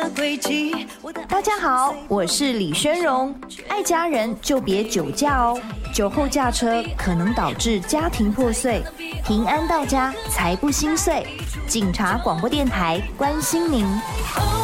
大家好，我是李宣荣。爱家人就别酒驾哦，酒后驾车可能导致家庭破碎，平安到家才不心碎。警察广播电台关心您。